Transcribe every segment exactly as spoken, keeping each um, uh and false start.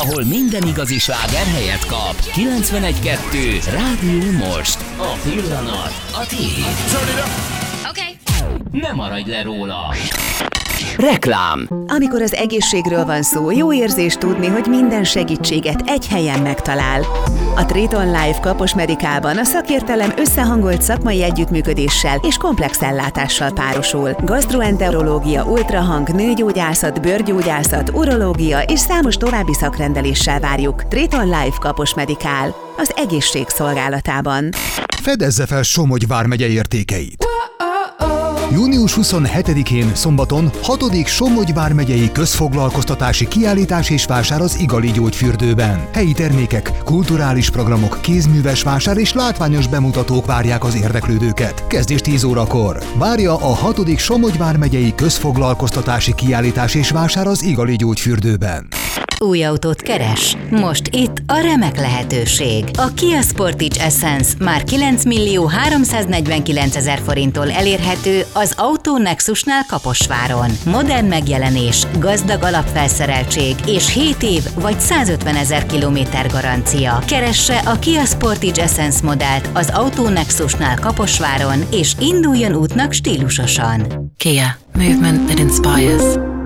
ahol minden igazi sláger helyet kap. kilencvenegy kettő Rádió Most. A pillanat, a tiéd. Okay. Ne maradj le róla. Reklám. Amikor az egészségről van szó, jó érzés tudni, hogy minden segítséget egy helyen megtalál. A Triton Life Kapos Medikálban a szakértelem összehangolt szakmai együttműködéssel és komplex ellátással párosul. Gastroenterológia, ultrahang, nőgyógyászat, bőrgyógyászat, urológia és számos további szakrendeléssel várjuk. Triton Life Kapos Medikál, az egészség szolgálatában. Fedezze fel Somogy vármegye értékeit! június huszonhetedikén szombaton hatodik Somogy vármegyei közfoglalkoztatási kiállítás és vásár az Igali gyógyfürdőben. Helyi termékek, kulturális programok, kézműves vásár és látványos bemutatók várják az érdeklődőket. Kezdés tíz órakor. Várja a hatodik Somogy vármegyei közfoglalkoztatási kiállítás és vásár az Igali gyógyfürdőben. Új autót keres? Most itt a remek lehetőség. A Kia Sportage Essence már kilenc millió háromszáznegyvenkilencezer forinttól elérhető az Auto Nexusnál Kaposváron. Modern megjelenés, gazdag alapfelszereltség és hét év vagy százötvenezer kilométer garancia. Keresse a Kia Sportage Essence modellt az Auto Nexusnál Kaposváron és induljon útnak stílusosan. Kia. Movement that inspires.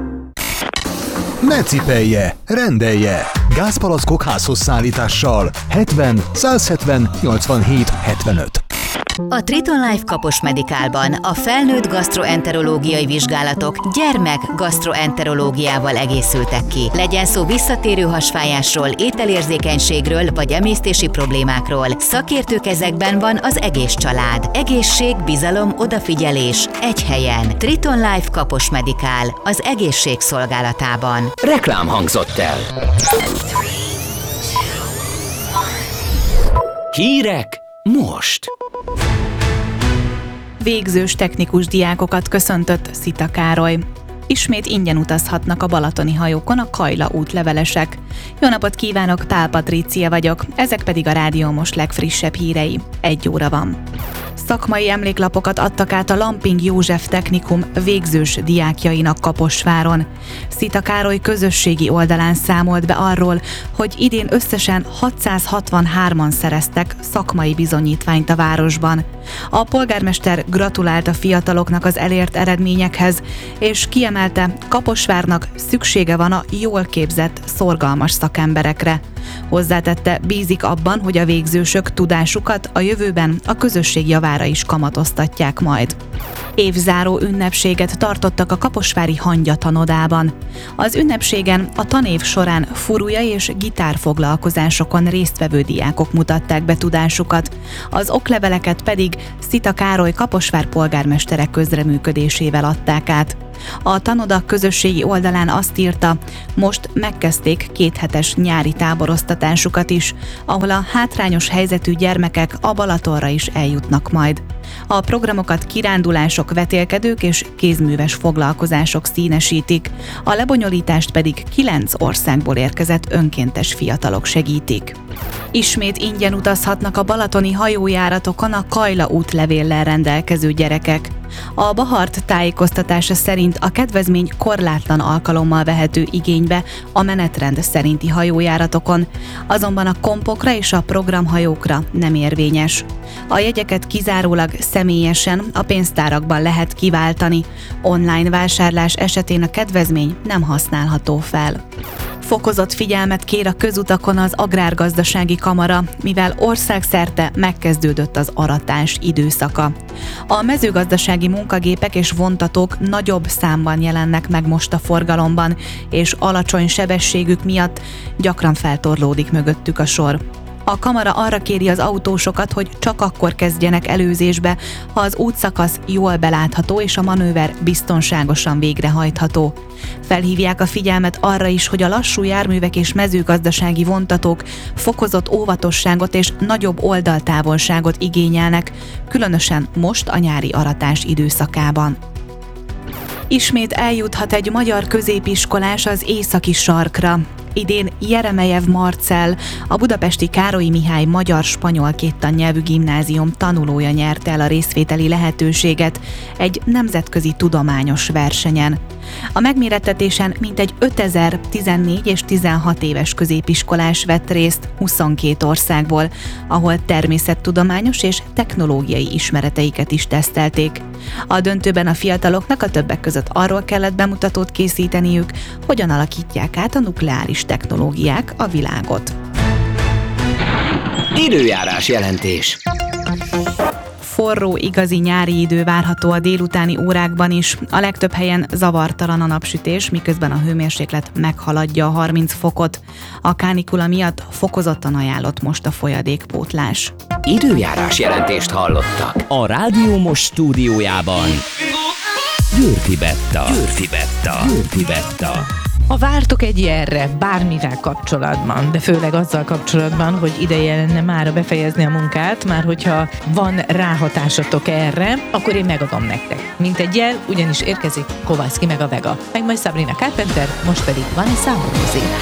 Ne cipelje, rendelje! Gázpalackok házhoz szállítással hetven százhetven nyolcvanhét hetvenöt. A Triton Life Kapos Medikálban a felnőtt gasztroenterológiai vizsgálatok gyermek gasztroenterológiával egészültek ki. Legyen szó visszatérő hasfájásról, ételérzékenységről vagy emésztési problémákról. Szakértő kezekben van az egész család. Egészség, bizalom, odafigyelés egy helyen. Triton Life Kapos Medikál, az egészség szolgálatában. Reklám hangzott el. Hírek most. Végzős technikus diákokat köszöntött Szita Károly. Ismét ingyen utazhatnak a balatoni hajókon a Kajla útlevelesek. Jó napot kívánok, Pál Patrícia vagyok, ezek pedig a Rádió Most legfrissebb hírei. Egy óra van. Szakmai emléklapokat adtak át a Lamping József Technikum végzős diákjainak Kaposváron. Szita Károly közösségi oldalán számolt be arról, hogy idén összesen hatszázhatvanhárman szereztek szakmai bizonyítványt a városban. A polgármester gratulált a fiataloknak az elért eredményekhez, és kiemelte, Kaposvárnak szüksége van a jól képzett, szorgalmas szakemberekre. Hozzátette, bízik abban, hogy a végzősök tudásukat a jövőben a közösség javára is kamatoztatják majd. Évzáró ünnepséget tartottak a kaposvári Hangya tanodában. Az ünnepségen a tanév során furúja és gitárfoglalkozásokon résztvevő diákok mutatták be tudásukat, az okleveleket pedig Szita Károly Kaposvár polgármestere közreműködésével adták át. A tanoda közösségi oldalán azt írta, most megkezdték kéthetes nyári táboroztatásukat is, ahol a hátrányos helyzetű gyermekek a Balatonra is eljutnak majd. A programokat kirándulások, vetélkedők és kézműves foglalkozások színesítik, a lebonyolítást pedig kilenc országból érkezett önkéntes fiatalok segítik. Ismét ingyen utazhatnak a balatoni hajójáratokon a Kajla útlevéllel rendelkező gyerekek. A Bahart tájékoztatása szerint a kedvezmény korlátlan alkalommal vehető igénybe a menetrend szerinti hajójáratokon, azonban a kompokra és a programhajókra nem érvényes. A jegyeket kizárólag személyesen a pénztárakban lehet kiváltani, online vásárlás esetén a kedvezmény nem használható fel. Fokozott figyelmet kér a közutakon az Agrárgazdasági Kamara, mivel országszerte megkezdődött az aratás időszaka. A mezőgazdasági munkagépek és vontatók nagyobb számban jelennek meg most a forgalomban, és alacsony sebességük miatt gyakran feltorlódik mögöttük a sor. A kamara arra kéri az autósokat, hogy csak akkor kezdjenek előzésbe, ha az útszakasz jól belátható és a manőver biztonságosan végrehajtható. Felhívják a figyelmet arra is, hogy a lassú járművek és mezőgazdasági vontatók fokozott óvatosságot és nagyobb oldaltávolságot igényelnek, különösen most a nyári aratás időszakában. Ismét eljuthat egy magyar középiskolás az északi sarkra. Idén Jeremejev Marcell, a budapesti Károlyi Mihály magyar-spanyol kéttannyelvű gimnázium tanulója nyerte el a részvételi lehetőséget egy nemzetközi tudományos versenyen. A megmérettetésen mintegy ötezer tizennégy és tizenhat éves középiskolás vett részt huszonkét országból, ahol természettudományos és technológiai ismereteiket is tesztelték. A döntőben a fiataloknak a többek között arról kellett bemutatót készíteniük, hogyan alakítják át a nukleáris technológiák a világot. Időjárás jelentés. Forró, igazi nyári idő várható a délutáni órákban is. A legtöbb helyen zavartalan a napsütés, miközben a hőmérséklet meghaladja a harminc fokot. A kánikula miatt fokozottan ajánlott most a folyadékpótlás. Időjárás jelentést hallottak. A Rádió Most stúdiójában Győrfi Betta. Győrfi Betta. Győrfi Betta. Ha vártok egy ilyenre bármivel kapcsolatban, de főleg azzal kapcsolatban, hogy ideje lenne mára befejezni a munkát, már hogyha van ráhatásatok erre, akkor én megadom nektek. Mint egy jel, ugyanis érkezik Kovalszki meg a Vega. Meg majd Sabrina Carpenter, most pedig Vanessa Morosi.